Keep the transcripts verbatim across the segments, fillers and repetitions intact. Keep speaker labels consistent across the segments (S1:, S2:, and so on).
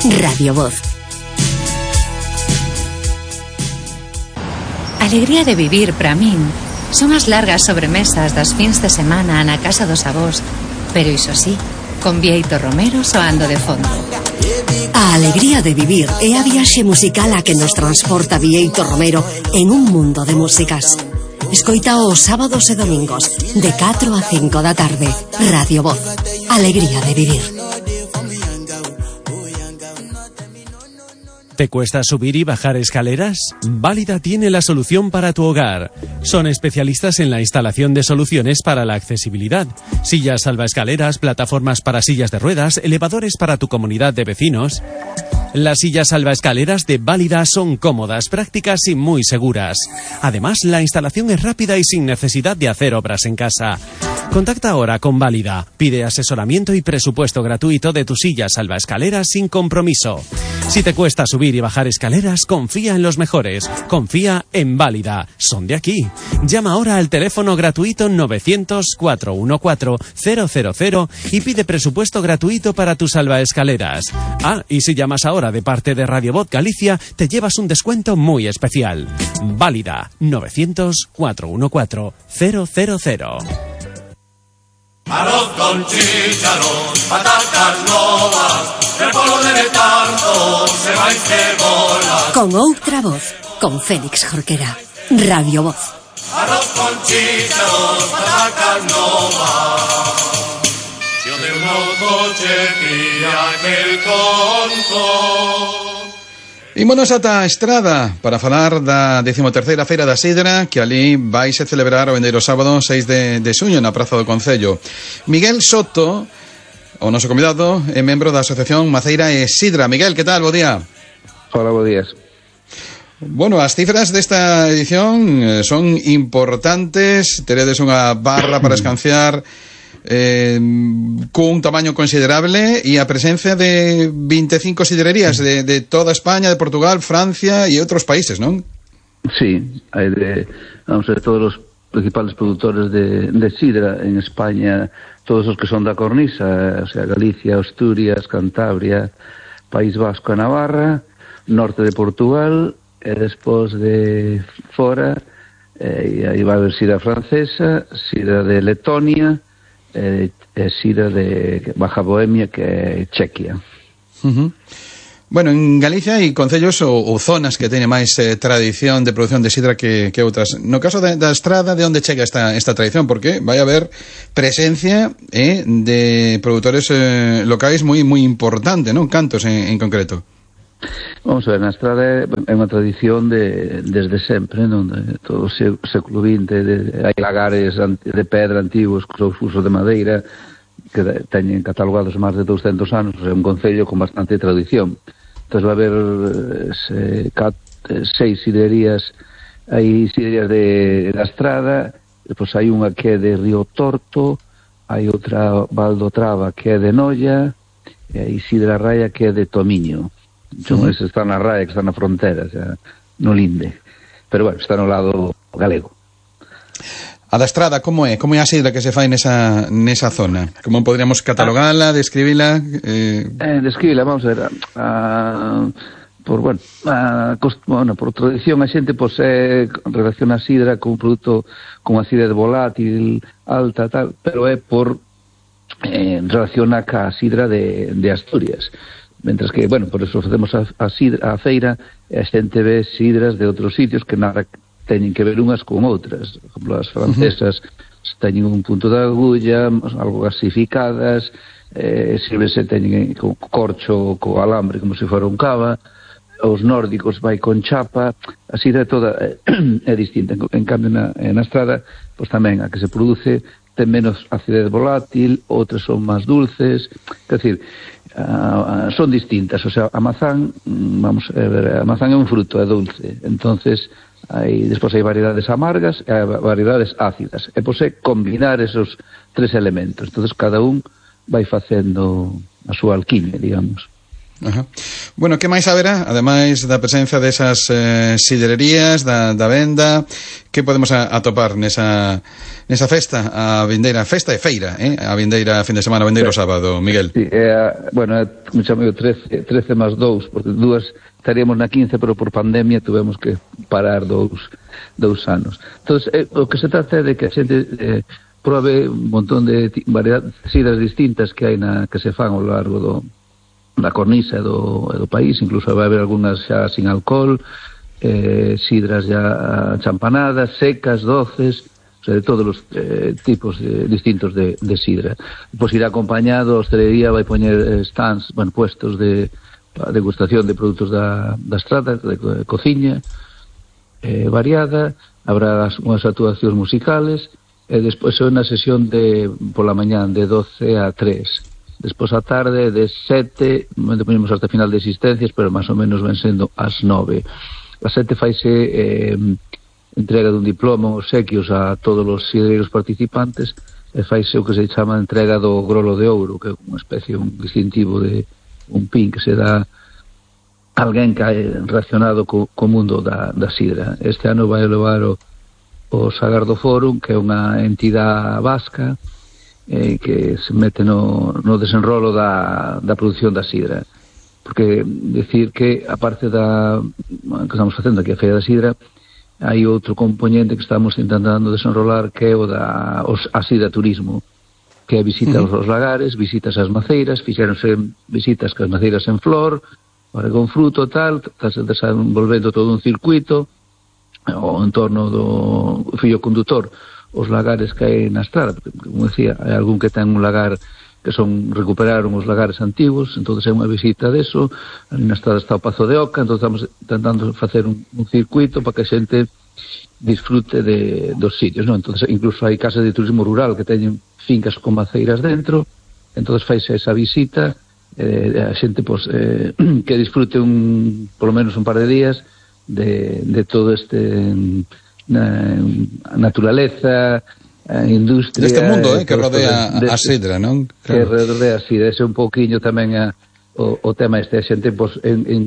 S1: Radio Voz.
S2: Alegría de vivir para min son as largas sobremesas das fins de semana na casa dos avós, pero iso sí, con Bieito Romero soando de fondo.
S1: A alegría de vivir é a viaxe musical a que nos transporta Bieito Romero en un mundo de músicas. Escoita os sábados e domingos de catro a cinco da tarde. Radio Voz. Alegría de vivir.
S3: ¿Te cuesta subir y bajar escaleras? Válida tiene la solución para tu hogar. Son especialistas en la instalación de soluciones para la accesibilidad. Sillas salvaescaleras, plataformas para sillas de ruedas, elevadores para tu comunidad de vecinos. Las sillas salvaescaleras de Válida son cómodas, prácticas y muy seguras. Además, la instalación es rápida y sin necesidad de hacer obras en casa. Contacta ahora con Válida. Pide asesoramiento y presupuesto gratuito de tu silla salvaescaleras sin compromiso. Si te cuesta subir y bajar escaleras, confía en los mejores. Confía en Válida. Son de aquí. Llama ahora al teléfono gratuito novecientos, cuatrocientos catorce, cero cero cero y pide presupuesto gratuito para tus salvaescaleras. Ah, y si llamas ahora de parte de Radio Voz Galicia, te llevas un descuento muy especial. Válida. novecientos, cuatrocientos catorce, cero cero cero.
S4: Arroz con chícharos, patatas novas, el polvo de letardo, se va y cebola.
S1: Con outra voz, con Félix Jorquera. Radio Voz.
S4: Arroz con chícharos, patatas novas. Yo de unos coches pilla aquel conto.
S5: Ímonos ata a Estrada para falar da decimoterceira Feira da Sidra, que ali vaise celebrar o vendeiro sábado seis de xuño na Praza do Concello. Miguel Soto, o noso convidado, é membro da Asociación Maceira e Sidra. Miguel, que tal? Bo día.
S6: Hola, bo días.
S5: Bueno, as cifras desta edición son importantes. Teredes unha barra para escanciar Eh, cun tamaño considerable e a presencia de vinte e cinco sidrerías de, de toda España, de Portugal, Francia e outros países, non?
S6: Sí, hai de, vamos a ver, todos os principales produtores de, de sidra en España, todos os que son da cornisa, o sea, Galicia, Asturias, Cantabria, País Vasco e Navarra, norte de Portugal, e despois de fora, e aí vai haber sidra francesa, sidra de Letonia, e eh, sidra de Baja Bohemia, que é Chequia.
S5: Uh-huh. Bueno, en Galicia hai concellos ou, ou zonas que teñen máis eh, tradición de produción de sidra que, que outras. No caso de, da Estrada, de onde chega esta, esta tradición? Porque vai haber presencia eh, de produtores eh, locais moi moi importante, non? Cantos en, en concreto.
S6: Vamos a ver, na Estrada é unha tradición de, desde sempre, onde todo o século vinte de, hai lagares de pedra antigos con uso de madeira que teñen catalogados máis de douscentos anos, é un concello con bastante tradición. Entón vai haber se, cat, seis sidrerías, hai sidrerías de, de Estrada, depois hai unha que é de Río Torto, hai outra Valdo Traba que é de Noia, e hai Sidra Raia que é de Tomiño. Entón, ese está na Raia, que está na frontera, xa, no Linde. Pero, bueno, está no lado galego.
S5: A da Estrada, como é? Como é a sidra que se fai nesa, nesa zona? Como podríamos catalogala, describila? Eh...
S6: Eh, describila, vamos a ver. A, por, bueno, a, bueno, por tradición, a xente pois, é, relaciona a sidra con un produto con acidez volátil, alta, tal, pero é por eh, relaciona ca sidra de, de Asturias. Mentras que, bueno, por eso facemos a, a, sidra, a feira e a xente ve sidras de outros sitios que nada teñen que ver unhas con outras. Por exemplo, as francesas uh-huh. teñen un punto de agulla, algo gasificadas, eh, sírvese teñen con corcho, co alambre, como se fora un cava. Os nórdicos vai con chapa. A sidra toda eh, é distinta. En, en cambio, na, na Estrada, pois tamén a que se produce ten menos acidez volátil, outras son máis dulces. Quer dizer, Uh, uh, son distintas, o sea, a mazán, vamos a ver, a mazán é un fruto, é dulce, entonces hai, despois hai variedades amargas e hai variedades ácidas, e pois é combinar esos tres elementos, entonces cada un vai facendo a súa alquimia, digamos.
S5: Ajá. Bueno, que máis haberá, ademais da presencia desas eh, sidrerías, da, da venda, que podemos a, atopar nesa, nesa festa, a vindeira festa e feira, eh? A vindeira fin de semana, a vindeiro sí. sábado, Miguel?
S6: Sí, é, bueno, é, me chamo trece, trece máis dous, porque dúas estaríamos na quince, pero por pandemia tuvemos que parar dous, dous anos. Entón, eh, o que se trata é de que a xente eh, probe un montón de variedades, sidras distintas que hai na, que se fan ao largo do da cornisa do, do país, incluso vai haber algunhas xa sin alcohol, eh, sidras ya champanadas, secas, doces, o sea, de todos os eh, tipos de, distintos de, de sidra. Pois irá acompañado, a hostelería vai poñer stands, bueno, puestos de degustación de produtos da, da estrada, de, de cociña, eh, variada, habrá as, unhas actuacións musicales, e despois é unha sesión de, pola mañán, de doce a tres. Despois a tarde de sete, non ponemos hasta final de existencias, pero máis ou menos ven sendo as nove. A sete faise eh, entrega dun diploma, obsequios a todos os sidreiros participantes, e faise o que se chama entrega do grolo de ouro, que é unha especie, un distintivo de un pin que se dá a alguén que é relacionado co, co mundo da, da sidra. Este ano vai levar o, o Sagardo Forum, que é unha entidade vasca, Eh, que se mete no, no desenrolo da, da produción da sidra, porque decir que aparte da que estamos facendo aquí a Feira da Sidra, hai outro componente que estamos intentando desenrolar, que é o da os, a sidra turismo, que é visita uh-huh. aos lagares, visitas ás maceiras, fixeronse visitas que as maceiras en flor, ahora con fruto tal, está desenvolvendo todo un circuito o en torno do fillo condutor, os lagares que hai na estrada, porque, como decía, hai algún que ten un lagar que son, recuperaron os lagares antigos, entón é unha visita deso, ali na estrada está o Pazo de Oca, entón estamos tentando facer un, un circuito para que a xente disfrute de, dos sitios, non? Entón, incluso hai casas de turismo rural que teñen fincas con maceiras dentro, entón faise esa visita, eh, a xente pues, eh, que disfrute un, polo menos un par de días de, de todo este... na naturaleza, a industria
S5: deste mundo, eh, que rodea a, a sidra, non?
S6: Claro. Que rodea a sidra, ese un pouquiño tamén a, o, o tema este, a xente pues, en, en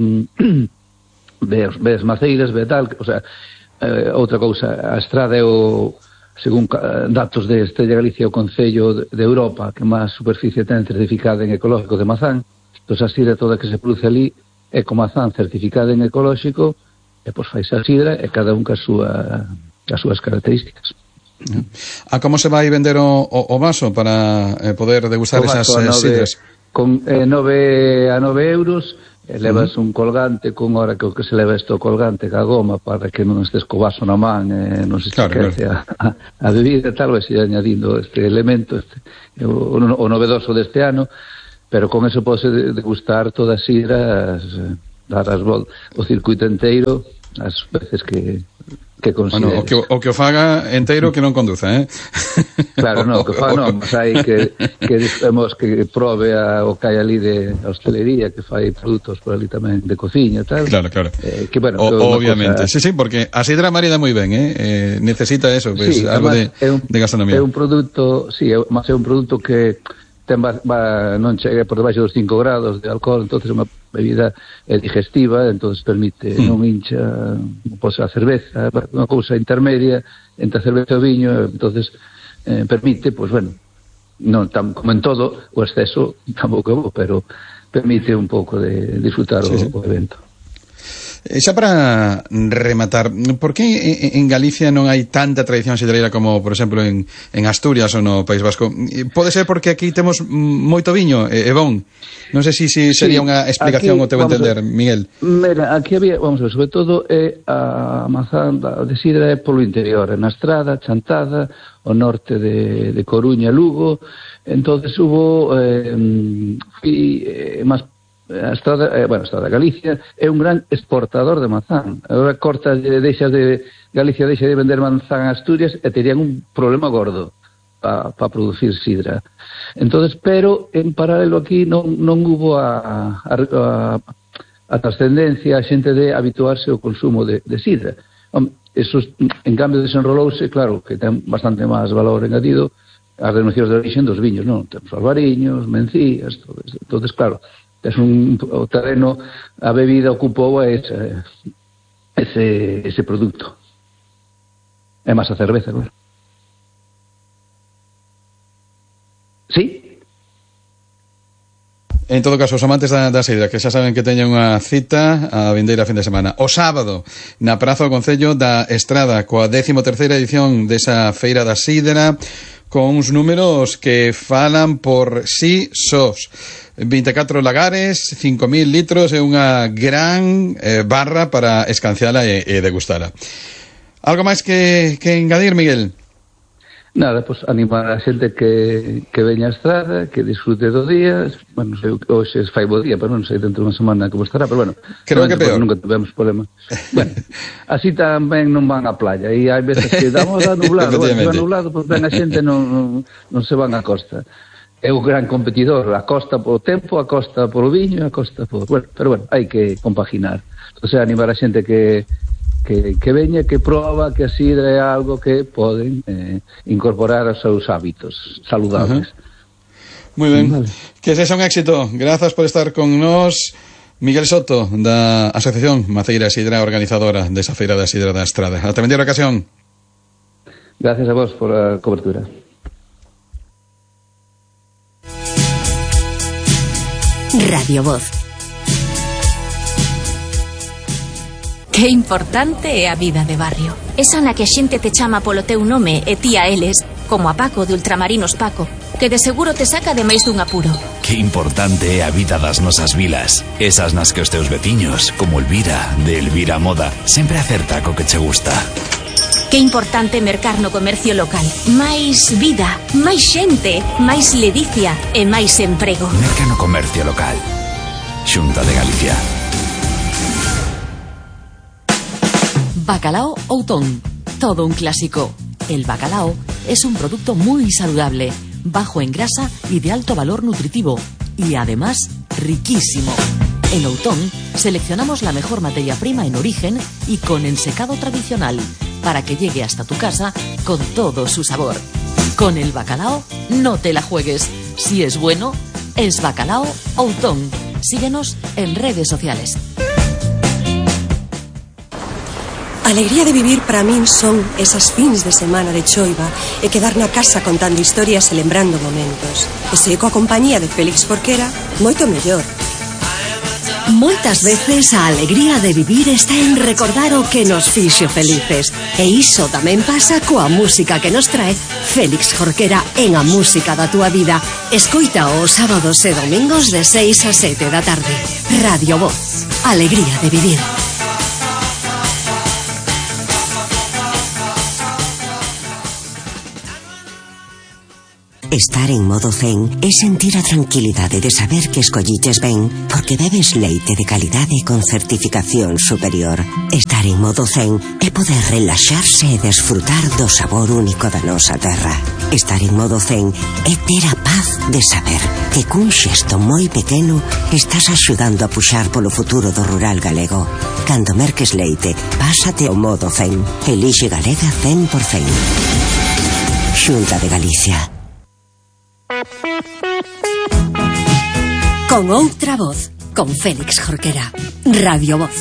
S6: ve, ve as maceiras, ve tal, o sea, eh, outra cousa, a estrada é o, según datos de Estrella Galicia, o Concello de, de Europa que máis superficie ten certificada en ecológico de mazán, entón a sidra toda que se produce ali é con mazán certificada en ecolóxico, e pois faise a sidra e cada un ca súa, as súas características.
S5: A como se vai vender o, o, o vaso para eh, poder degustar esas eh, sidras?
S6: Con eh, nove a nove euros, eh, levas uh-huh. un colgante con hora que o que se leva isto colgante ca goma para que non estés co vaso na man, eh, non se claro, esquece claro. a, a, a bebida, tal vez ir añadindo este elemento, este, o, o novedoso deste ano, pero con eso pode degustar todas as sidras, eh, dar as voltas, o circuito inteiro, as veces que, que consideres.
S5: Bueno, o que o, que o faga enteiro que non conduza, eh?
S6: Claro, non, que o faga non, mas hai que, que vemos que probe a, o que hai ali de hostelería, que fai produtos por ali tamén de cociña, tal.
S5: Claro, claro.
S6: Eh, que, bueno,
S5: o,
S6: que
S5: obviamente, cosa... sí, sí, porque a sidra marida moi ben, eh? eh necesita eso, pues, sí, algo de,
S6: un,
S5: de gastronomía.
S6: É un produto, sí, é, mas é un produto que ten va, va, non chega por debaixo dos cinco grados de alcohol, entonces é unha bebida é digestiva, entonces permite mm. non hincha, pois a cerveza, unha cousa intermedia entre a cerveza e o viño, entonces eh, permite, pois bueno, non tam, como en todo, o exceso tampouco é bo, pero permite un pouco de disfrutar sí, o, sí. o evento.
S5: Xa para rematar, por que en Galicia non hai tanta tradición sidreira como, por exemplo, en, en Asturias ou no País Vasco? Pode ser porque aquí temos moito viño, e bon. Non sei se si, si sería sí, unha explicación aquí, o teu entender, Miguel.
S6: Mira, aquí había, vamos a ver, sobre todo é a mazán de sidra é polo interior, na Estrada, Chantada, o norte de, de Coruña, Lugo, entonces hubo eh, fui eh, máis a Estrada, eh, bueno, a Estrada Galicia é un gran exportador de mazán. Agora corta, deixa de Galicia deixa de vender manzán a Asturias e terían un problema gordo para pa producir sidra. Entonces, pero en paralelo aquí non, non hubo a, a, a, a trascendencia, a xente de habituarse ao consumo de, de sidra. Eso, en cambio, desenrolouse, claro, que ten bastante máis valor engadido as denominacións de origen dos viños, non? Temos albariños, mencías, todo eso. Entonces, claro, es un, o terreno, a bebida ocupou ese, ese, ese produto. É máis a cerveza, claro. Sí?
S5: En todo caso, os amantes da, da sidra, que xa saben que teñen unha cita a vindeira fin de semana. O sábado, na Praza do Concello da Estrada, coa décimo terceira edición desa Feira da Sidra, con uns números que falan por sí sós. vinte e catro lagares, cinco mil litros e unha gran eh, barra para escanciala e, e degustala. Algo máis que, que engadir, Miguel?
S6: Nada, pois pues, animar a xente que, que veña a Estrada, que disfrute do día. Bueno, non sei, hoxe fai bo día, pero non sei dentro de unha semana como estará, pero bueno,
S5: creo que peor.
S6: Nunca tivemos problema. Bueno, así tamén non van á playa, e hai veces que damos a nublado, bueno, se va nublado, pois pues, ven a xente non, non, non se van á costa. É o gran competidor, a costa polo tempo, a costa polo viño, a costa por... Bueno, pero bueno, hai que compaginar. Entón, animar a xente que que, que veña, que proba que a sidra é algo que poden eh, incorporar aos seus hábitos saludables.
S5: Uh-huh. Moi ben, vale. Que sexa un éxito. Grazas por estar con nós, Miguel Soto, da Asociación Maceira Sidra, organizadora desa Feira da Sidra da Estrada. Ata vindeira ocasión.
S6: Gracias a vos por a cobertura.
S1: Radio Voz.
S7: Que importante é a vida de barrio.
S8: Esa na que a xente te chama polo teu nome e ti a eles, como a Paco de Ultramarinos Paco, que de seguro te saca de máis dun apuro.
S9: Que importante é a vida das nosas vilas. Esas nas que os teus veciños, como Elvira, de Elvira Moda, sempre acerta co que che gusta.
S8: Que importante mercar no comercio local. Máis vida, máis xente, máis ledicia e máis emprego.
S9: Merca no comercio local. Xunta de Galicia.
S7: Bacalao Outón, todo un clásico. El bacalao es un producto muy saludable, bajo en grasa y de alto valor nutritivo, y además riquísimo. En Outón seleccionamos la mejor materia prima en origen y con ensecado tradicional, para que llegue hasta tu casa con todo su sabor. Con el bacalao no te la juegues. Si es bueno, es Bacalao Outón. Síguenos en redes sociales.
S10: A alegría de vivir para min son esas fins de semana de choiva e quedar na casa contando historias e lembrando momentos. E se coa compañía de Félix Jorquera, moito mellor.
S1: Moitas veces a alegría de vivir está en recordar o que nos fixo felices. E iso tamén pasa coa música que nos trae Félix Jorquera en A Música da Túa Vida. Escoita os sábados e domingos de seis a sete da tarde. Radio Voz. Alegría de vivir.
S11: Estar en modo zen é sentir a tranquilidade de saber que escolliches ben porque bebes leite de calidade con certificación superior. Estar en modo zen é poder relaxarse e desfrutar do sabor único da nosa terra. Estar en modo zen é ter a paz de saber que cun xesto moi pequeno estás axudando a puxar polo futuro do rural galego. Cando merques leite, pásate ao modo zen. Elixe Galega cen por cen. Xunta de Galicia.
S1: Con outra voz, con Félix Jorquera. Radio Voz.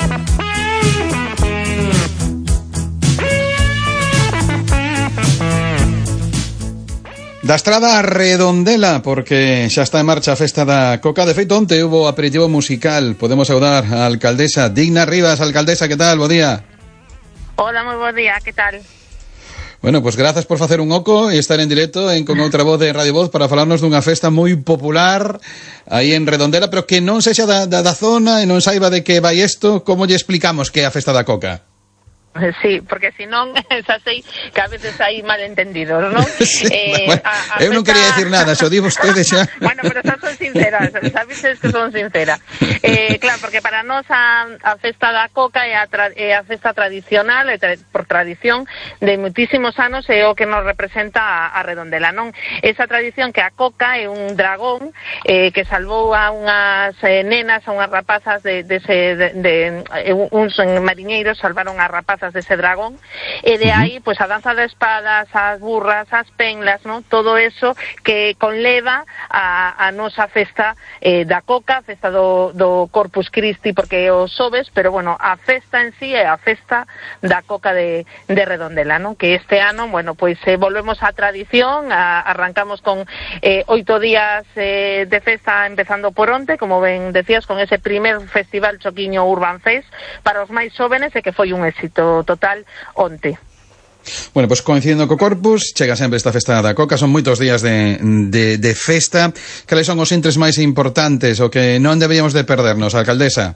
S5: Da Estrada a Redondela, porque xa está en marcha a festa da Coca. De feito, onte hubo aperitivo musical. Podemos saudar a alcaldesa Digna Rivas. Alcaldesa, que tal? Bo día.
S12: Hola, moi bo día, que tal?
S5: Bueno, pues grazas por facer un oco e estar en directo en Con Outra Voz de Radio Voz para falarnos dunha festa moi popular aí en Redondela, pero que non sexa da, da, da zona e non saiba de que vai isto. Como lle explicamos que é a festa da Coca?
S12: Sí, porque se non, xa sei que a veces hai malentendidos, non?
S5: Sí,
S12: eh,
S5: bueno,
S12: a, a
S5: eu non
S12: festa...
S5: quería decir nada, xo di vostede xa.
S12: Bueno, pero xa son sinceras, sabes que son sincera. Eh, claro, porque para nós a, a festa da Coca é a, tra, é a festa tradicional, é tra, por tradición, de muitísimos anos, é o que nos representa a, a Redondela, non? Esa tradición que a Coca é un dragón eh, que salvou a unhas eh, nenas, a unhas rapazas de, de, de, de, de, de uns mariñeiros, salvaron a rapazas patas dese dragón, e de aí, pois, a danza de espadas, as burras, as penlas, non? Todo eso que conleva a, a nosa festa eh, da Coca, a festa do, do Corpus Christi, porque é o xoves, pero, bueno, a festa en sí é a festa da Coca de, de Redondela, non? Que este ano, bueno, pois eh, volvemos á tradición, a, arrancamos con eh, oito días eh, de festa, empezando por onte, como ben decías, con ese primer festival Choquiño Urban Fest para os máis xóvenes, e que foi un éxito total onte.
S5: Bueno, pois pues, coincidindo co Corpus, chega sempre esta festa da Coca, son moitos días de, de, de festa. Cales son os intres máis importantes, o que non deberíamos de perdernos, alcaldesa?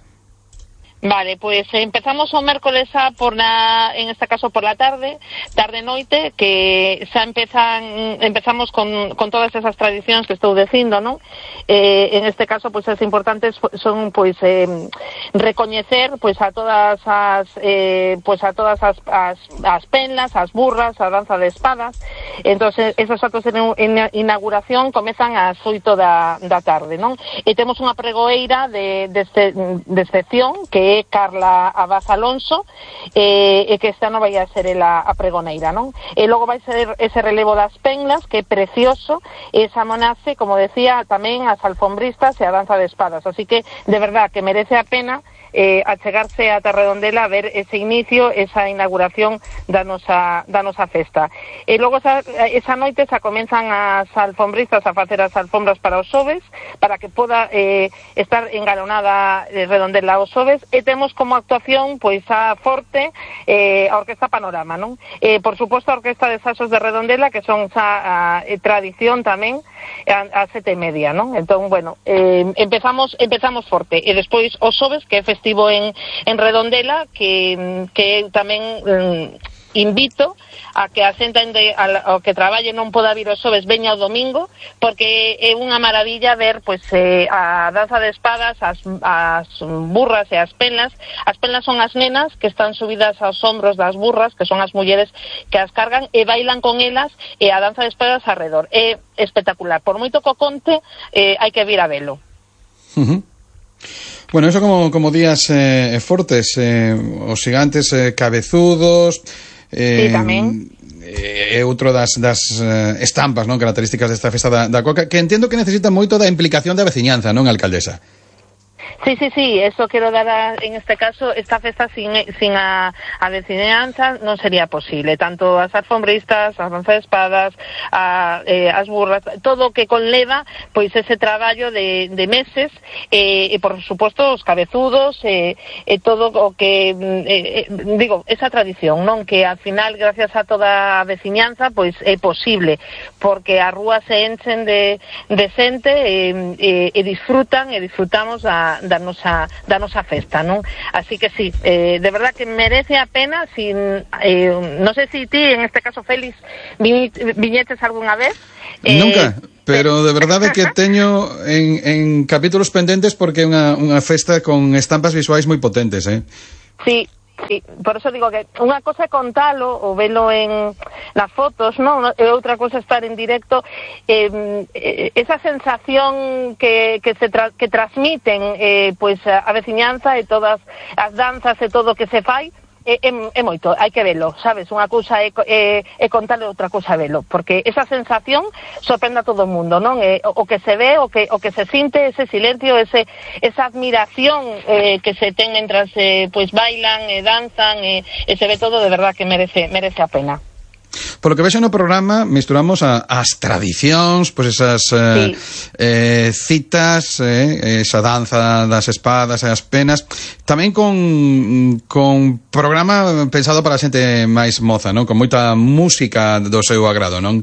S12: Vale, pues empezamos o mércoles a por la, en este caso por la tarde, tarde-noite, que xa empezan, empezamos con, con todas esas tradicións que estou dicindo, non? Eh, en este caso, pues as importantes son, pues, eh, recoñecer, pues, a todas as, eh, pues, a todas as, as, as penlas, as burras, a danza de espadas. Entonces, esos actos de inauguración comezan ás oito da, da tarde, non? E temos unha pregoeira de, de, de excepción, que é Carla Abad Alonso, e, e que esta non vai a ser ela a pregoneira, non? E logo vai ser ese relevo das penlas, que é precioso, e esa monace, como decía, tamén as alfombristas e a danza de espadas, así que, de verdad, que merece a pena eh, achegarse a Redondela a ver ese inicio, esa inauguración da nosa, da nosa festa. E logo esa, esa noite xa comenzan as alfombristas a facer as alfombras para os xoves, para que poda eh, estar engalonada eh, Redondela aos xoves, e temos como actuación, pois, a Forte, eh, a Orquesta Panorama, non? Eh, por suposto, a Orquesta de Saxos de Redondela, que son xa a, a tradición tamén, a, a sete e media, non? Entón, bueno, eh, empezamos empezamos forte, e despois os xoves, que é festivo en, en Redondela, que, que tamén eh, invito a que a xente ao que traballe non poda vir os xoves, veña o domingo, porque é unha maravilla ver, pois, eh, a danza de espadas, as, as burras e as penlas. As penlas son as nenas que están subidas aos hombros das burras, que son as mulleres que as cargan e bailan con elas, e a danza de espadas arredor. É espectacular. Por moito que o conte, eh, hai que vir a velo.
S5: Uh-huh. Bueno, eso como, como días eh, fortes, eh, os gigantes eh, cabezudos, eh,
S12: sí, tamén.
S5: É eh, outro das, das eh, estampas, non, características desta festa da, da Coca, que entendo que necesita moito da implicación da veciñanza, non, alcaldesa?
S12: Sí, sí, sí, eso quiero dar a, en este caso, esta festa sin, sin a, a veciñanza non sería posible, tanto as alfombristas, as danza de espadas, a, eh, as burras, todo o que conleva, pois, ese traballo de, de meses, eh, e por suposto os cabezudos, e eh, eh, todo o que, eh, eh, digo, esa tradición, non, que al final, gracias a toda a veciñanza, pois é posible, porque as rúas se enchen de, de xente, e, e, e disfrutan, e disfrutamos a da nosa, da nosa festa, non? Así que sí, eh, de verdad que merece a pena. Sin, eh, non sei se ti, en este caso, Félix, vi, viñetes algunha vez? Eh,
S5: Nunca, pero de verdade que teño en, en capítulos pendentes, porque é unha, unha festa con estampas visuais moi potentes, eh?
S12: Sí. Sí, por eso digo que unha cosa é contalo ou velo en nas fotos, non? E outra cosa estar en directo. Eh, esa sensación que, que se tra que transmiten eh, pois a, a veciñanza e todas as danzas e todo o que se fai, é, é, é moito, hai que velo, sabes? Unha cousa é, é, é contarle, outra cousa é velo, porque esa sensación sorprende a todo o mundo, non? É, o, o que se ve, o que, o que se sinte, ese silencio, ese, esa admiración eh, que se ten mentras eh, pois bailan e danzan, e, e se ve todo, de verdad que merece, merece a pena.
S5: Por lo que vexo no programa, misturamos a, as tradicións, pois esas eh, sí. eh, citas, eh, esa danza das espadas e as penas, tamén con, con programa pensado para a xente máis moza, non? Con moita música do seu agrado, non?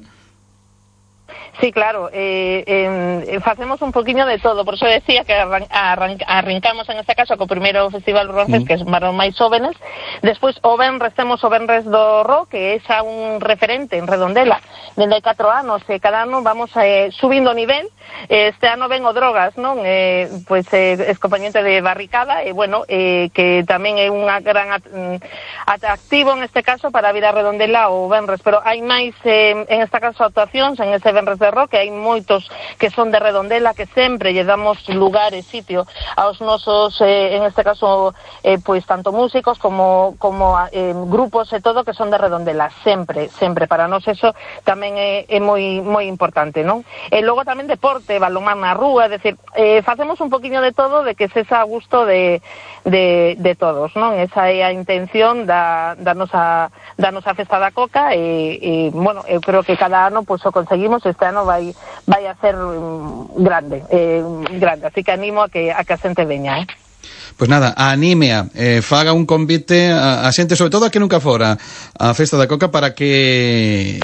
S12: Sí, claro, eh, eh, facemos un poquinho de todo, por eso decía que arran arran arrancamos en este caso co primeiro Festival Urban Fest, mm. que é para os máis jóvenes. Despois o Benres, temos o Benres do Rock, que é xa un referente en Redondela dende hai catro anos, e cada ano vamos eh, subindo o nivel. Este ano ven o Drogas, non? Eh, pois eh, es compañente de Barricada, e bueno, eh, que tamén é unha gran at atractivo en este caso para vir a Redondela o Benres, pero hai máis eh, en este caso actuacións en ese Benres de rock, e hai moitos que son de Redondela, que sempre lle damos lugar e sitio aos nosos, eh, en este caso, eh, pois tanto músicos como, como eh, grupos e todo que son de Redondela, sempre, sempre, para nós eso tamén é, é moi moi importante, non? E logo tamén deporte, balonmán na rúa, é dicir, eh, facemos un poquinho de todo, de que se xa a gusto de, de, de todos, non? Esa é a intención da, da nosa da nosa festa da Coca, e, e bueno, eu creo que cada ano pois o conseguimos, este ano vai vai a ser um, grande, eh, grande, así que animo a que a que a xente veña, eh.
S5: Pois nada, anímea, eh, faga un convite a, a xente, sobre todo a que nunca fora a festa da Coca, para que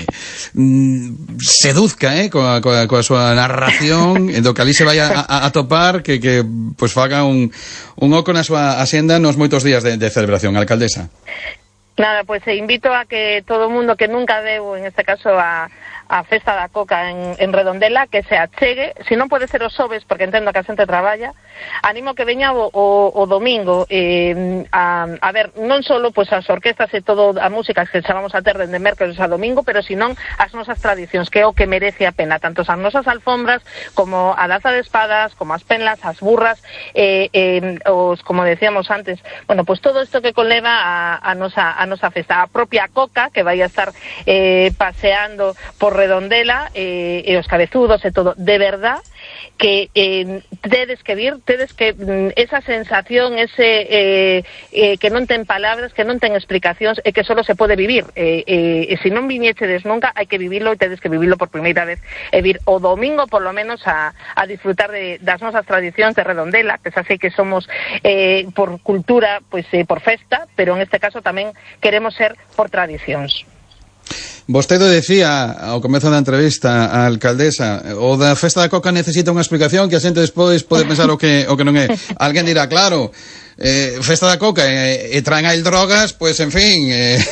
S5: mm, seduzca, eh, coa, coa, coa súa narración, do que ali se vai a, a, a topar, que, que pois faga un, un oco na súa axenda nos moitos días de, de celebración, alcaldesa.
S12: Nada, pues eh, invito a que todo o mundo que nunca deu, en este caso, a, a festa da Coca en, en Redondela, que se achegue, se non pode ser os xoves, porque entendo que a xente traballa, animo que veña o, o, o domingo, eh, a, a ver, non só pues, as orquestas e todo a música que xa vamos a ter dende mércoles a domingo, pero senón as nosas tradicións, que é o que merece a pena, tanto as nosas alfombras, como a danza de espadas, como as penlas, as burras, eh, eh, os, como decíamos antes, bueno, pues todo isto que conleva a, a nosa a nosa festa, a propia Coca, que vai a estar eh, paseando por Redondela, eh, e os cabezudos e todo, de verdad que eh, tedes que vir, tedes que mm, esa sensación, ese eh, eh, que non ten palabras, que non ten explicacións, e que solo se pode vivir, eh, eh, e se non viñechedes nunca, hai que vivilo, e tedes que vivilo por primeira vez, e vir o domingo por lo menos a, a disfrutar de, das nosas tradicións de Redondela, que xa sei que somos eh, por cultura, pois eh, por festa, pero en este caso tamén queremos ser por tradicións.
S5: Vostede decía ao comezo da entrevista a alcaldesa, o da festa da Coca necesita unha explicación, que a xente despois pode pensar o que o que non é. Alguén dirá, claro, eh, festa da Coca e, e traen aí drogas, pois pues, en fin, eh...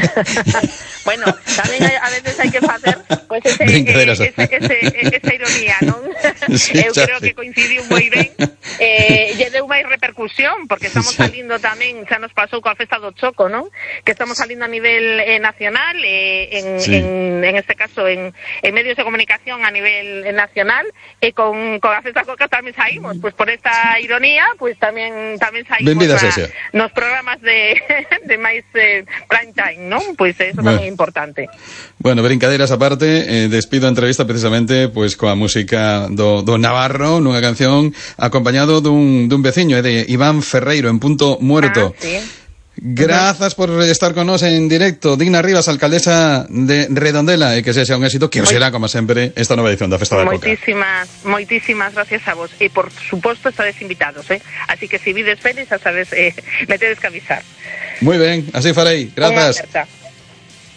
S12: Bueno, tamén hai, a veces hai que facer pues ese, eh, ese, ese, esa ironía, non? Sí, eu creo sí. que coincidiu moi ben, eh, lle deu máis repercusión, porque estamos sí. salindo tamén, xa nos pasou coa festa do Choco, non? Que estamos salindo a nivel eh, nacional, eh, en, sí. en, en este caso en, en medios de comunicación a nivel eh, nacional, e con, con a festa Coca tamén saímos, pues por esta ironía, pues tamén tamén saímos a, nos programas de, de máis eh, prime time, non? Pues eso tamén é importante.
S5: Bueno, brincadeiras aparte, eh, despido a entrevista precisamente pois coa música do, do Navarro, nunha canción acompañado dun, dun veciño, eh, de Iván Ferreiro, en Punto Muerto. Ah, sí. Grazas por estar con nós en directo. Digna Rivas, alcaldesa de Redondela, e que sexa un éxito, que o será, como sempre, esta nova edición da Festa da Coca.
S12: Moitísimas, moitísimas gracias a vos, e por suposto estades invitados, eh? Así que se vides feliz, a sabes, eh, me tedes que avisar.
S5: Moi ben, así farei. Grazas.